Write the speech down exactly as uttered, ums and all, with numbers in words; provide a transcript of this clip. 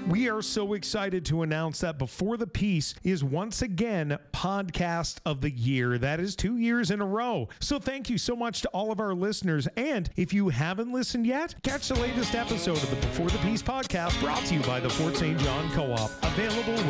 We are so excited to announce that Before the Peace is once again Podcast of the Year. That is two years in a row. So thank you so much to all of our listeners. And if you haven't listened yet, catch the latest episode of the Before the Peace podcast brought to you by the Fort Saint John Co-op. Available